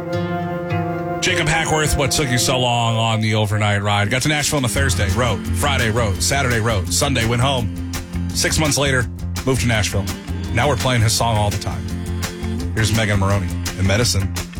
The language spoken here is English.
Jacob Hackworth, what took you so long on the overnight ride? Got to Nashville on a Thursday, rode. Friday, rode. Saturday, rode. Sunday, went home. 6 months later, moved to Nashville. Now we're playing his song all the time. Here's Megan Maroney in Medicine.